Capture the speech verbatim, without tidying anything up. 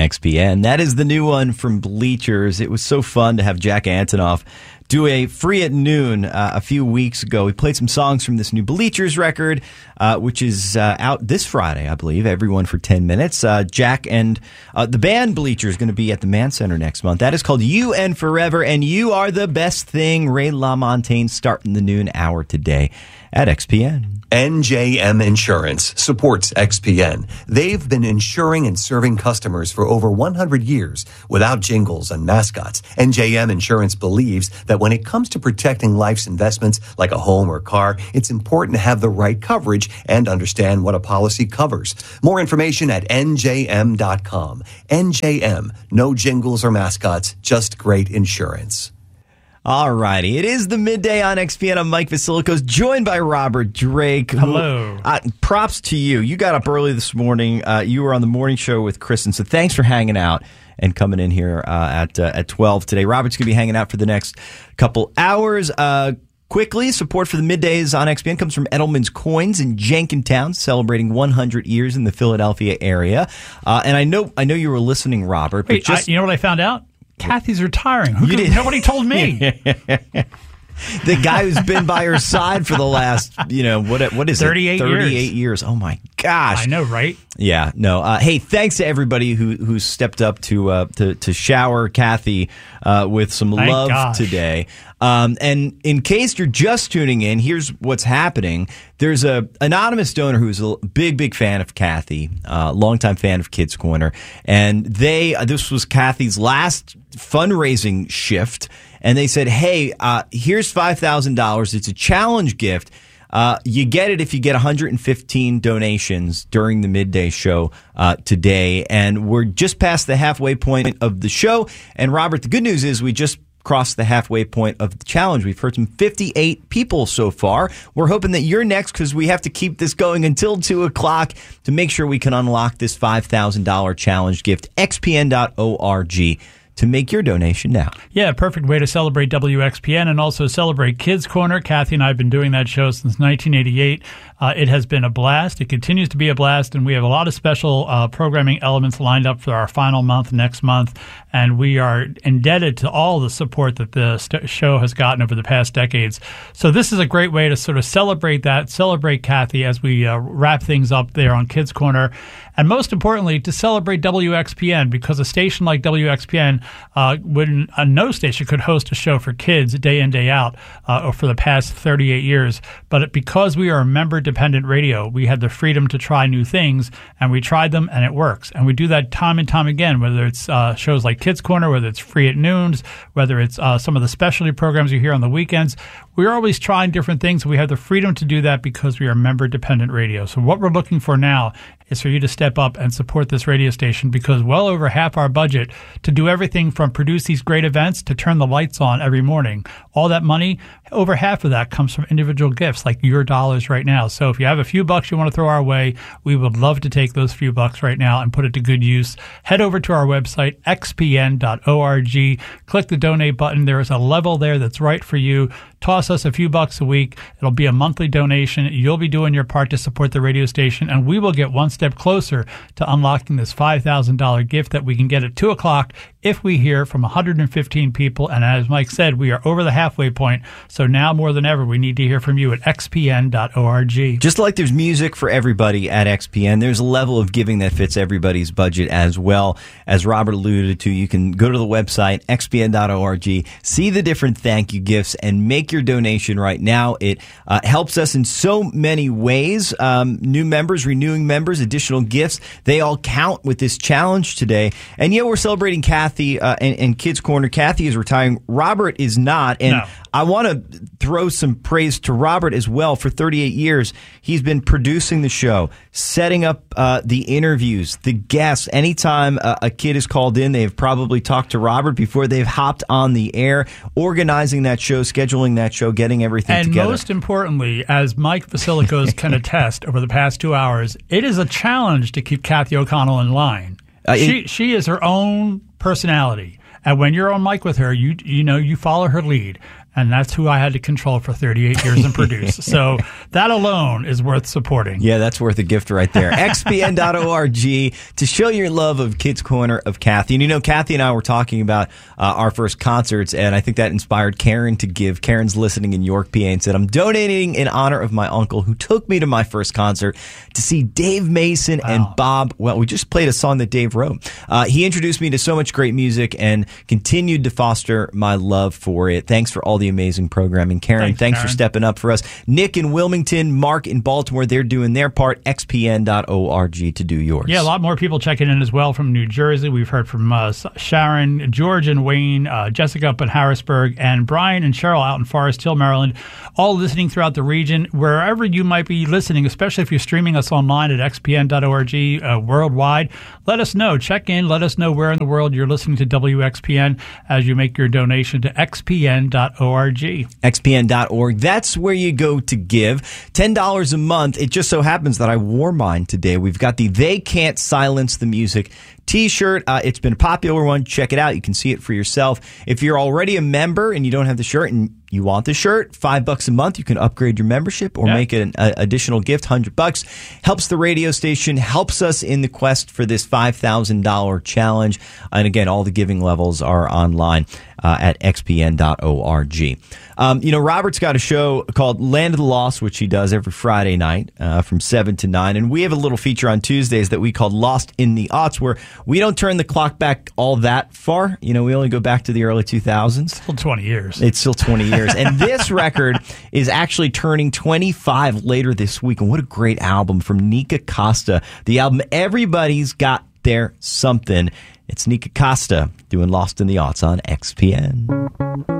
X P N. That is the new one from Bleachers. It was so fun to have Jack Antonoff do a Free at Noon uh, a few weeks ago. We played some songs from this new Bleachers record, uh, which is uh, out this Friday, I believe. Everyone for ten minutes. Uh, Jack and uh, the band Bleachers is going to be at the Mann Center next month. That is called You and Forever, and You Are the Best Thing. Ray LaMontagne starting the noon hour today at X P N. N J M Insurance supports X P N. They've been insuring and serving customers for over one hundred years without jingles and mascots. N J M Insurance believes that when it comes to protecting life's investments like a home or car, it's important to have the right coverage and understand what a policy covers. More information at N J M dot com. N J M, no jingles or mascots, just great insurance. All righty. It is the midday on X P N. I'm Mike Vasilikos, joined by Robert Drake. Hello. Who, uh, props to you. You got up early this morning. Uh, you were on the morning show with Kristen, so thanks for hanging out and coming in here uh, at uh, at twelve today. Robert's going to be hanging out for the next couple hours. Uh, quickly, support for the middays on X P N comes from Edelman's Coins in Jenkintown, celebrating one hundred years in the Philadelphia area. Uh, and I know I know you were listening, Robert. But Wait, just, I, you know what I found out? Kathy's retiring. Who could, nobody told me. The guy who's been by her side for the last, you know, what what is thirty-eight it? thirty-eight years. years. Oh, my gosh. I know, right? Yeah, no. Uh, hey, thanks to everybody who who stepped up to uh, to, to shower Kathy uh, with some Thank love gosh. today. Um, and in case you're just tuning in, here's what's happening. There's a anonymous donor who's a big, big fan of Kathy, uh, longtime fan of Kids Corner, and they uh, this was Kathy's last fundraising shift, and they said, "Hey, uh, here's five thousand dollars. It's a challenge gift. Uh, you get it if you get one hundred fifteen donations during the midday show uh, today." And we're just past the halfway point of the show. And Robert, the good news is we just crossed the halfway point of the challenge. We've heard from fifty-eight people so far. We're hoping that you're next because we have to keep this going until two o'clock to make sure we can unlock this five thousand dollars challenge gift. X P N dot org to make your donation now. Yeah, perfect way to celebrate W X P N and also celebrate Kids Corner. Kathy and I have been doing that show since nineteen eighty-eight. Uh, it has been a blast. It continues to be a blast, and we have a lot of special uh, programming elements lined up for our final month next month, and we are indebted to all the support that the st- show has gotten over the past decades. So this is a great way to sort of celebrate that, celebrate Kathy as we uh, wrap things up there on Kids Corner, and most importantly, to celebrate W X P N, because a station like W X P N, uh, when uh, no station could host a show for kids day in, day out uh, for the past thirty-eight years, but it, because we are a member-dependent radio, we had the freedom to try new things, and we tried them, and it works. And we do that time and time again, whether it's uh, shows like Kids Corner, whether it's Free at Noons, whether it's uh, some of the specialty programs you hear on the weekends. We're always trying different things. We have the freedom to do that because we are member-dependent radio. So what we're looking for now is for you to step up and support this radio station, because well over half our budget to do everything from produce these great events to turn the lights on every morning, all that money, over half of that comes from individual gifts like your dollars right now. So if you have a few bucks you want to throw our way, we would love to take those few bucks right now and put it to good use. Head over to our website, X P N dot org. Click the donate button. There is a level there that's right for you. Toss us a few bucks a week. It'll be a monthly donation. You'll be doing your part to support the radio station, and we will get one step closer to unlocking this five thousand dollars gift that we can get at two o'clock if we hear from one hundred fifteen people. And as Mike said, we are over the halfway point. So now more than ever, we need to hear from you at X P N dot org. Just like there's music for everybody at X P N, there's a level of giving that fits everybody's budget as well. As Robert alluded to, you can go to the website, X P N dot org, see the different thank you gifts, and make your donation right now. It uh, helps us in so many ways. Um, new members, renewing members, additional gifts, they all count with this challenge today. And yeah, we're celebrating Kathy uh, and, and Kids Corner. Kathy is retiring. Robert is not. And No. I want to throw some praise to Robert as well. For thirty-eight years, he's been producing the show, setting up uh, the interviews, the guests. Anytime uh, a kid is called in, they've probably talked to Robert before they've hopped on the air, organizing that show, scheduling that show, getting everything and together. And most importantly, as Mike Vasilikos can attest over the past two hours, it is a challenge to keep Kathy O'Connell in line. Uh, it, she she is her own personality. And when you're on mic with her, you you know, you follow her lead. and that's who I had to control for thirty-eight years and produce. So that alone is worth supporting. Yeah, that's worth a gift right there. X P N dot org to show your love of Kids Corner of Kathy. And you know, Kathy and I were talking about uh, our first concerts, and I think that inspired Karen to give. Karen's listening in York, P A, and said, I'm donating in honor of my uncle who took me to my first concert to see Dave Mason wow. and Bob. Well, we just played a song that Dave wrote. Uh, he introduced me to so much great music and continued to foster my love for it. Thanks for all the amazing programming. Karen, thanks, thanks Karen. for stepping up for us. Nick in Wilmington, Mark in Baltimore, they're doing their part. X P N dot org to do yours. Yeah, a lot more people checking in as well from New Jersey. We've heard from uh, Sharon, George and Wayne, uh, Jessica up in Harrisburg, and Brian and Cheryl out in Forest Hill, Maryland, all listening throughout the region. Wherever you might be listening, especially if you're streaming us online at X P N dot org uh, worldwide, let us know. Check in. Let us know where in the world you're listening to W X P N as you make your donation to X P N dot org. X P N dot org. That's where you go to give. ten dollars a month. It just so happens that I wore mine today. We've got the They Can't Silence the Music T-shirt. Uh, it's been a popular one. Check it out. You can see it for yourself. If you're already a member and you don't have the shirt and you want the shirt, five bucks a month, you can upgrade your membership or yeah. make it an uh, additional gift, hundred bucks. Helps the radio station, helps us in the quest for this five thousand dollars challenge. And again, all the giving levels are online uh, at X P N dot org. Um, you know, Robert's got a show called Land of the Lost, which he does every Friday night uh, from seven to nine. And we have a little feature on Tuesdays that we call Lost in the Aughts, where we don't turn the clock back all that far. You know, we only go back to the early two thousands. Still twenty years. It's still twenty years. And this record is actually turning twenty-five later this week. And what a great album from Nika Costa. The album Everybody's Got Their Something. It's Nika Costa doing Lost in the Aughts on X P N.